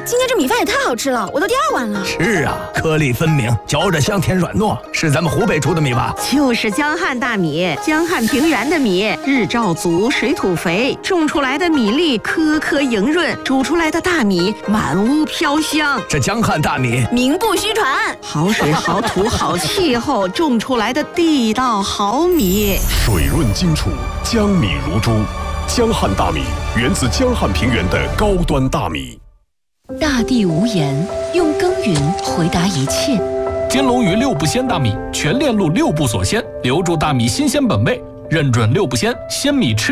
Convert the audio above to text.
今天这米饭也太好吃了，我都第2碗了。 是啊，颗粒分明，嚼着香甜软糯，是咱们湖北出的米吧？ 就是江汉大米，江汉平原的米，日照足，水土肥，种出来的米粒颗颗莹润，煮出来的大米满屋飘香。 这江汉大米名不虚传， 好水好土好气候，种出来的地道好米， 水润精楚，江米如珠。江汉大米源自江汉平原的高端大米。 大地无言，用耕耘回答一切。 金龙鱼6不鲜大米，全链路6不锁鲜，留住大米新鲜本味，认准6不鲜鲜米吃。